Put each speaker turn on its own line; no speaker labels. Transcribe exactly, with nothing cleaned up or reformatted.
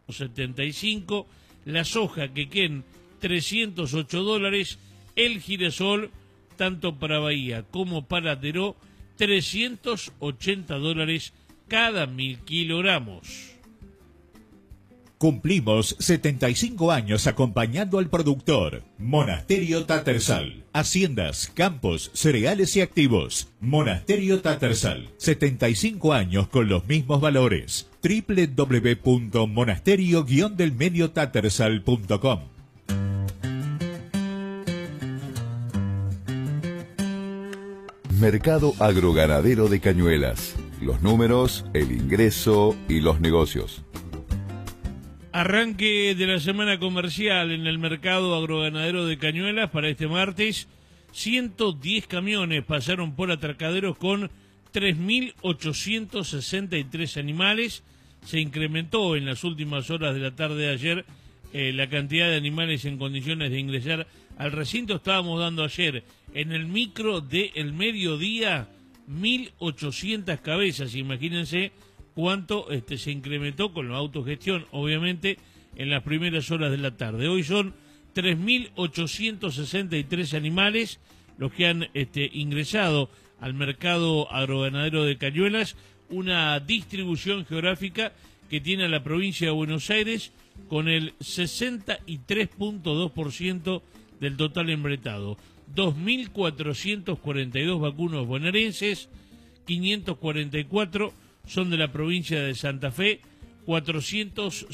setenta y cinco, la soja quequén trescientos ocho dólares, el girasol, tanto para Bahía como para Teró, trescientos ochenta dólares cada mil kilogramos.
Cumplimos setenta y cinco años acompañando al productor. Monasterio Tattersall. Haciendas, campos, cereales y activos. Monasterio Tattersall. setenta y cinco años con los mismos valores. doble u doble u doble u punto monasterio guion del medio tattersall punto com.
Mercado Agroganadero de Cañuelas. Los números, el ingreso y los negocios.
Arranque de la semana comercial en el mercado agroganadero de Cañuelas para este martes. ciento diez camiones pasaron por atracaderos con tres mil ochocientos sesenta y tres animales. Se incrementó en las últimas horas de la tarde de ayer eh, la cantidad de animales en condiciones de ingresar al recinto. Estábamos dando ayer en el micro del mediodía mil ochocientas cabezas. Imagínense cuánto este, se incrementó con la autogestión, obviamente, en las primeras horas de la tarde. Hoy son tres mil ochocientos sesenta y tres animales los que han este, ingresado al mercado agroganadero de Cañuelas, una distribución geográfica que tiene a la provincia de Buenos Aires con el sesenta y tres punto dos por ciento del total embretado. dos mil cuatrocientos cuarenta y dos vacunos bonaerenses, quinientos cuarenta y cuatro son de la provincia de Santa Fe, cuatrocientos